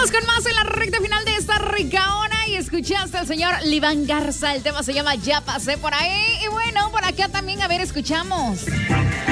Seguimos con más en la recta final de esta rica hora y escuchaste al señor Liván Garza. El tema se llama Ya pasé por ahí. Y bueno, por acá también, a ver, escuchamos.